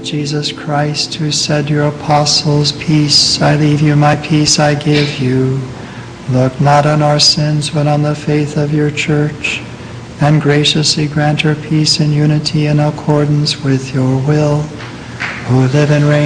Jesus Christ, who said to your apostles, "Peace I leave you, my peace I give you," look not on our sins, but on the faith of your church, and graciously grant her peace and unity in accordance with your will, who live and reign